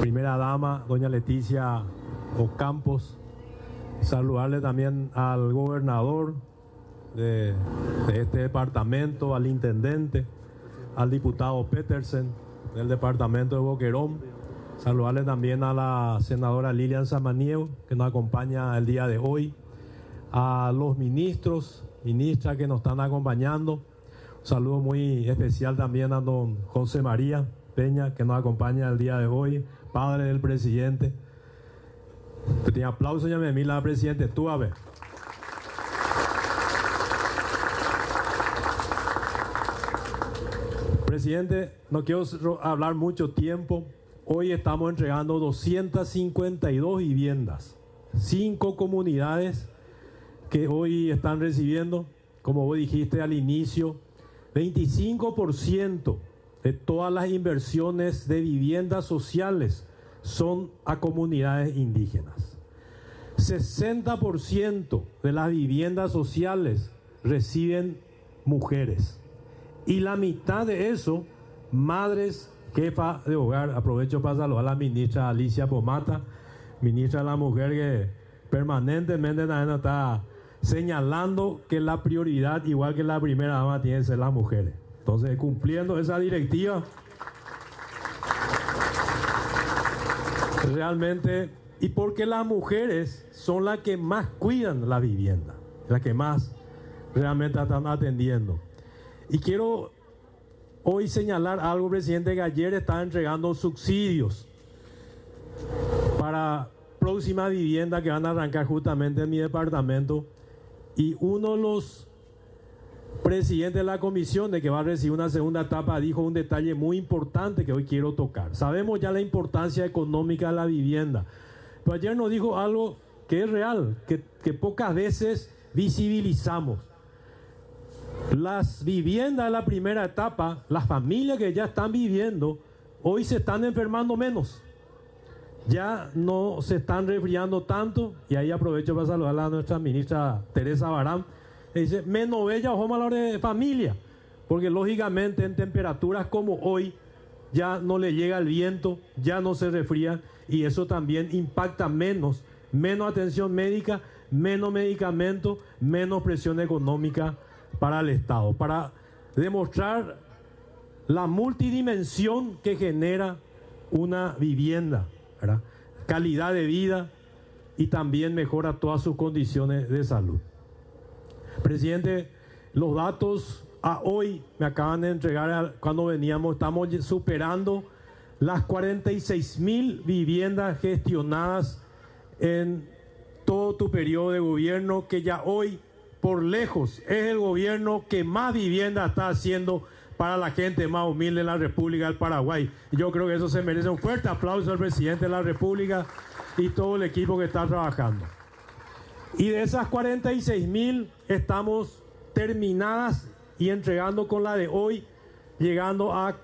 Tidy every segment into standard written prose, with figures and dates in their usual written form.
primera dama, doña Leticia Ocampos. Saludarle también al gobernador de este departamento, al intendente, al diputado Petersen del departamento de Boquerón. Saludarle también a la senadora Lilian Samaniego, que nos acompaña el día de hoy, a los ministros, ministras que nos están acompañando. Un saludo muy especial también a don José María Peña, que nos acompaña el día de hoy, padre del presidente. Tiene aplauso, ya me mira, presidente, tú a ver. Presidente, no quiero hablar mucho tiempo. Hoy estamos entregando 252 viviendas, 5 comunidades que hoy están recibiendo, como vos dijiste al inicio, 25% de todas las inversiones de viviendas sociales son a comunidades indígenas. 60% de las viviendas sociales reciben mujeres. Y la mitad de eso, madres, jefa de hogar. Aprovecho para saludar a la ministra Alicia Pomata, ministra de la Mujer, que permanentemente también está señalando que la prioridad, igual que la primera dama, tiene que ser las mujeres. Entonces, cumpliendo esa directiva, realmente, y porque las mujeres son las que más cuidan la vivienda, las que más realmente están atendiendo. Y quiero hoy señalar algo, presidente, que ayer está entregando subsidios para próxima vivienda que van a arrancar justamente en mi departamento, y uno de los presidentes de la comisión de que va a recibir una segunda etapa dijo un detalle muy importante que hoy quiero tocar. Sabemos ya la importancia económica de la vivienda, pero ayer nos dijo algo que es real, que pocas veces visibilizamos. Las viviendas de la primera etapa, las familias que ya están viviendo, hoy se están enfermando menos. Ya no se están resfriando tanto, y ahí aprovecho para saludar a nuestra ministra Teresa Barán, que dice, menos bella o valor de familia, porque lógicamente en temperaturas como hoy ya no le llega el viento, ya no se resfría, y eso también impacta menos atención médica, menos medicamentos, menos presión económica para el Estado, para demostrar la multidimensión que genera una vivienda, ¿verdad? Calidad de vida, y también mejora todas sus condiciones de salud. Presidente, los datos a hoy me acaban de entregar cuando veníamos, estamos superando las 46,000 viviendas gestionadas en todo tu periodo de gobierno, que ya hoy por lejos es el gobierno que más vivienda está haciendo para la gente más humilde en la República del Paraguay. Y yo creo que eso se merece un fuerte aplauso al presidente de la República y todo el equipo que está trabajando. Y de esas 46,000 estamos terminadas y entregando con la de hoy, llegando a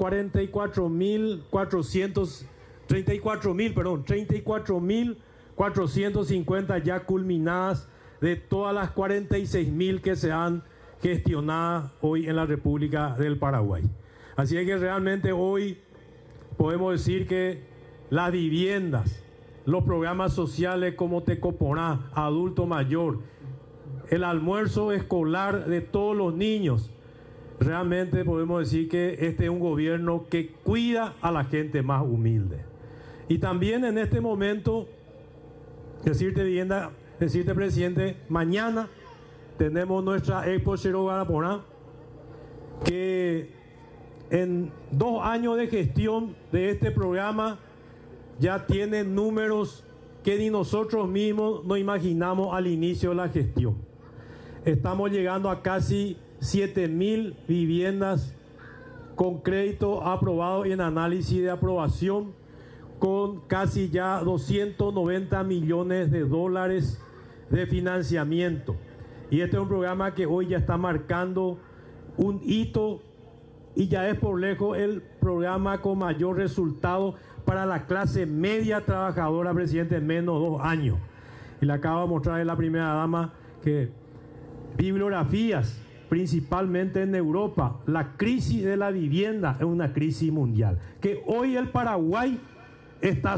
34,450 ya culminadas, de todas las 46,000 que se han gestionado hoy en la República del Paraguay. Así es que realmente hoy podemos decir que las viviendas, los programas sociales como Tecoporá, adulto mayor, el almuerzo escolar de todos los niños, realmente podemos decir que este es un gobierno que cuida a la gente más humilde. Y también en este momento, decirte, presidente, mañana tenemos nuestra Expo Xero Garaporá, que en 2 años de gestión de este programa ya tiene números que ni nosotros mismos nos imaginamos al inicio de la gestión. Estamos llegando a casi 7,000 viviendas con crédito aprobado y en análisis de aprobación, con casi ya 290 millones de dólares de financiamiento. Y este es un programa que hoy ya está marcando un hito y ya es por lejos el programa con mayor resultado para la clase media trabajadora, presidente, en menos de 2 años. Y le acabo de mostrar a la primera dama que bibliografías, principalmente en Europa, la crisis de la vivienda es una crisis mundial, que hoy el Paraguay está